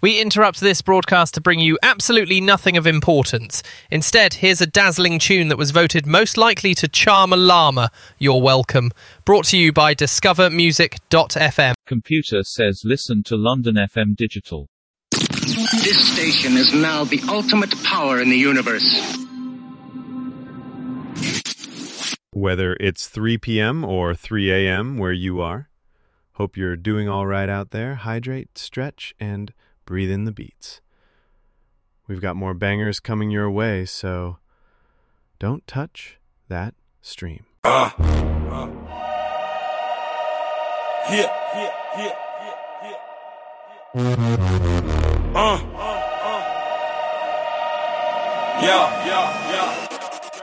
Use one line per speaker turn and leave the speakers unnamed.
We interrupt this broadcast to bring you absolutely nothing of importance. Instead, here's a dazzling tune that was voted most likely to charm a llama. You're welcome. Brought to you by discovermusic.fm.
Computer says listen to London FM Digital.
This station is now the ultimate power in the universe.
Whether it's 3 p.m. or 3 a.m. where you are, hope you're doing all right out there. Hydrate, stretch, and breathe in the beats. We've got more bangers coming your way, so don't touch that stream.
Yeah. Yeah.